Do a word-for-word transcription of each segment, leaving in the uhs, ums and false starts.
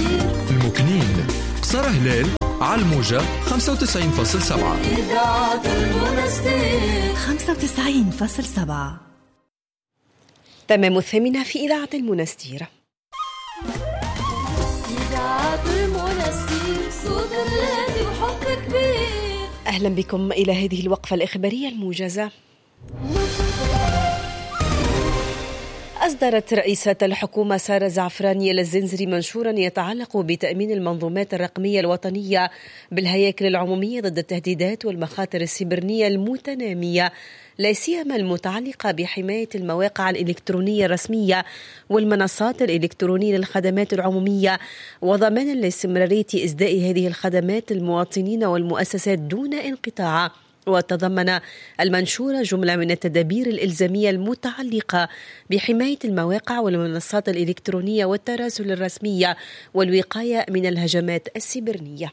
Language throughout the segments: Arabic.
المكنين قصر هلال على الموجة خمسة وتسعين فاصلة سبعة. إذاعة المنستير خمسة وتسعين فاصلة سبعة. تمام الثامنة في إذاعة المنستير. إذاعة المنستير صوت الهادي وحب كبير. أهلا بكم إلى هذه الوقفة الإخبارية الموجزة. أصدرت رئيسة الحكومة سارة زعفراني الزنزري منشورا يتعلق بتأمين المنظومات الرقمية الوطنية بالهياكل العمومية ضد التهديدات والمخاطر السيبرانية المتنامية، لا سيما المتعلقة بحماية المواقع الإلكترونية الرسمية والمنصات الإلكترونية للخدمات العمومية، وضمانا لاستمرارية إسداء هذه الخدمات للمواطنين والمؤسسات دون انقطاع. وتضمن المنشور جملة من التدابير الإلزامية المتعلقة بحماية المواقع والمنصات الإلكترونية والتراسل الرسمية والوقاية من الهجمات السيبرانية.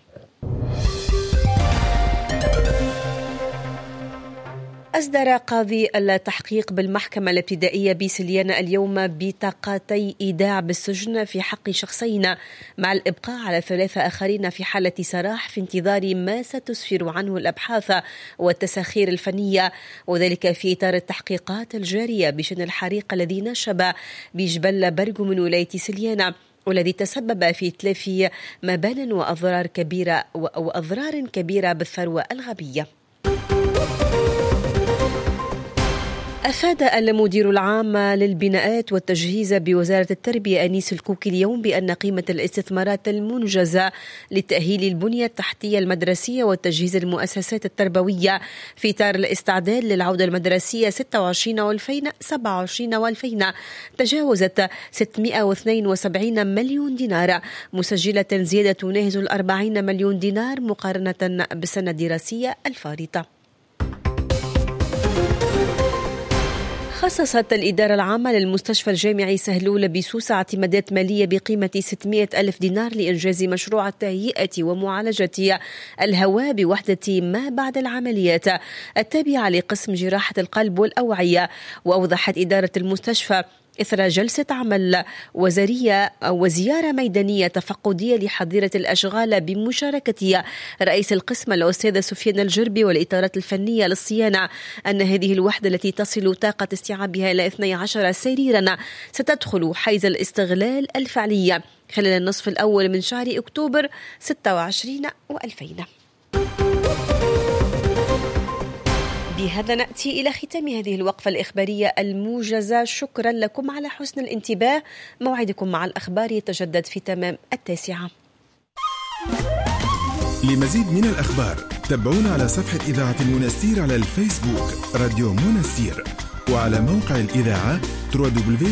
أصدر قاضي التحقيق بالمحكمة الابتدائية بسليانة اليوم بطاقتي إيداع بالسجن في حق شخصين، مع الإبقاء على ثلاثة آخرين في حالة سراح في انتظار ما ستسفر عنه الأبحاث والتساخير الفنية، وذلك في إطار التحقيقات الجارية بشأن الحريق الذي نشب بجبل برغو من ولاية سليانة، والذي تسبب في إتلاف مبان وأضرار كبيرة وأضرار كبيرة بالثروة الغابية. أفاد المدير العام للبناءات والتجهيز بوزارة التربية أنيس الكوكي اليوم بأن قيمة الاستثمارات المنجزة لتأهيل البنية التحتية المدرسية وتجهيز المؤسسات التربوية في إطار الاستعداد للعودة المدرسية ستة وعشرين والفين سبعة وعشرين والفين تجاوزت ستمائة واثنين وسبعين مليون دينار، مسجلة زيادة تناهز الأربعين مليون دينار مقارنة بالسنة الدراسية الفارطة. خصصت الإدارة العامة للمستشفى الجامعي سهلول بسوسة اعتمادات مالية بقيمة ستمائة ألف دينار لإنجاز مشروع تهيئة ومعالجة الهواء بوحدة ما بعد العمليات التابعة لقسم جراحة القلب والأوعية. وأوضحت إدارة المستشفى إثر جلسة عمل وزارية وزيارة ميدانية تفقدية لحظيرة الأشغال بمشاركة رئيس القسم الأستاذ سفيان الجربي والإطارات الفنية للصيانة أن هذه الوحدة التي تصل طاقة استيعابها إلى اثني عشر سريرا ستدخل حيز الاستغلال الفعلي خلال النصف الأول من شهر أكتوبر ستة وعشرين والفين. بهذا نأتي إلى ختام هذه الوقفة الإخبارية الموجزة. شكرا لكم على حسن الانتباه. موعدكم مع الأخبار يتجدد في تمام التاسعة. لمزيد من الأخبار تابعونا على صفحة إذاعة المنستير على الفيسبوك راديو منستير، وعلى موقع الإذاعة دبليو دبليو دبليو